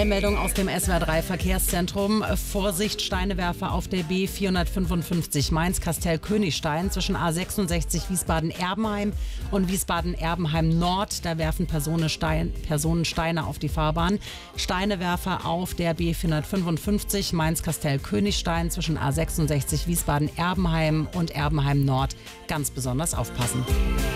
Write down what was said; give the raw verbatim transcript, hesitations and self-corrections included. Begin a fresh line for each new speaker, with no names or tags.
Eilmeldung aus dem S W R drei Verkehrszentrum. Vorsicht, Steinewerfer auf der B vierhundertfünfundfünfzig Mainz-Kastell-Königstein zwischen A sechsundsechzig Wiesbaden-Erbenheim und Wiesbaden-Erbenheim-Nord. Da werfen Personen, Stein, Personen Steine auf die Fahrbahn. Steinewerfer auf der B vierhundertfünfundfünfzig Mainz-Kastell-Königstein zwischen A sechsundsechzig Wiesbaden-Erbenheim und Erbenheim-Nord. Ganz besonders aufpassen.